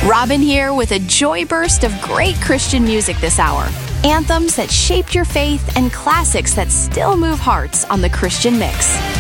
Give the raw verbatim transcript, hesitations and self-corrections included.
Robin here with a joy burst of great Christian music this hour. Anthems that shaped your faith and classics that still move hearts on the Christian Mix.